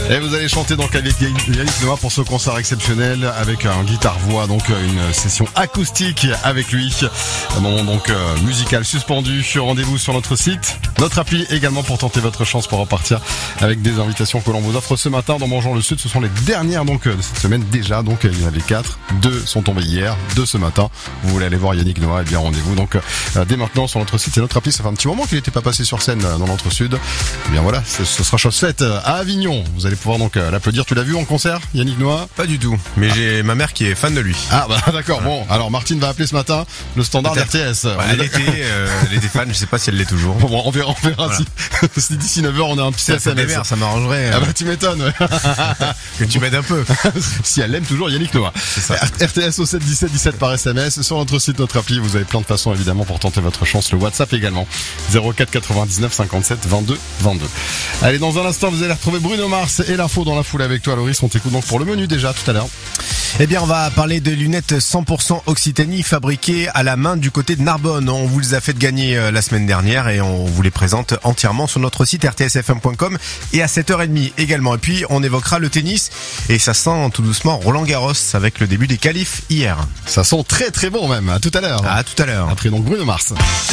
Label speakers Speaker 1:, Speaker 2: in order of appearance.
Speaker 1: Et vous allez chanter donc avec Yannick Noah pour ce concert exceptionnel avec un guitare-voix, donc une session acoustique avec lui. Un moment donc musical suspendu. Rendez-vous sur notre site, notre appli également pour tenter votre chance pour repartir avec des invitations que l'on vous offre ce matin dans Bonjour le Sud. Ce sont les dernières donc de cette semaine déjà, donc il y en avait 4. 2 sont tombés hier, 2 ce matin. Vous voulez aller voir Yannick Noah, et bien rendez-vous donc dès maintenant sur notre site et notre appli. Ça fait un petit moment qu'il n'était pas passé sur scène dans notre Sud. Et bien voilà, ce sera chose faite à Avignon. Vous allez pouvoir donc l'applaudir. Tu l'as vu en concert, Yannick Noah?
Speaker 2: Pas du tout, mais j'ai ma mère qui est fan de lui.
Speaker 1: Ah bah d'accord, bon. Alors Martine va appeler ce matin le standard RTS.
Speaker 2: Ouais, elle était fan, je sais pas si elle l'est toujours.
Speaker 1: Bon, on verra voilà. Si d'ici 9h on a un petit SMS.
Speaker 2: Ça m'arrangerait.
Speaker 1: Ah bah tu m'étonnes, ouais.
Speaker 2: Que tu m'aides un peu.
Speaker 1: Si elle aime toujours Yannick Noah.
Speaker 2: C'est ça.
Speaker 1: RTS au 7 17 17 par SMS. Sur notre site, notre appli, vous avez plein de façons évidemment pour tenter votre chance. Le WhatsApp également. 04 99 57 22 22. Allez, dans un instant, vous allez retrouver Bruno Mars et l'info dans la foule avec toi, Loris. On t'écoute donc pour le menu déjà tout à l'heure.
Speaker 2: Eh bien, on va parler de lunettes 100% Occitanie fabriquées à la main du côté de Narbonne. On vous les a fait gagner la semaine dernière et on vous les présente entièrement sur notre site rtsfm.com et à 7h30 également. Et puis, on évoquera le tennis et ça sent tout doucement Roland Garros avec le début des qualifs hier.
Speaker 1: Ça sent très très bon même. À tout à l'heure.
Speaker 2: À tout à l'heure.
Speaker 1: Après donc Bruno Mars.